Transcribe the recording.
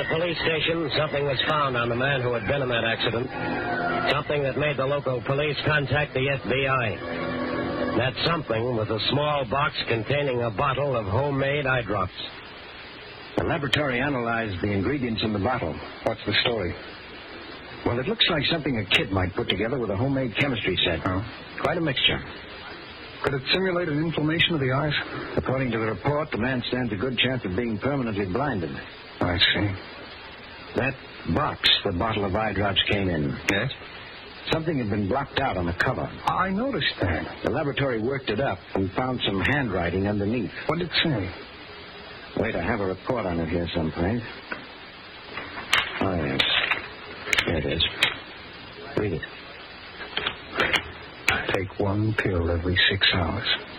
police station, something was found on the man who had been in that accident. Something that made the local police contact the FBI. That something was a small box containing a bottle of homemade eye drops. The laboratory analyzed the ingredients in the bottle. What's the story? Well, it looks like something a kid might put together with a homemade chemistry set. Oh. Quite a mixture. Could it simulate an inflammation of the eyes? According to the report, the man stands a good chance of being permanently blinded. I see. That box the bottle of eye drops came in. Yes? Something had been blocked out on the cover. I noticed that. The laboratory worked it up and found some handwriting underneath. What did it say? Wait, I have a report on it here someplace. Oh, yes. Here it is. Read it. Take one pill every 6 hours.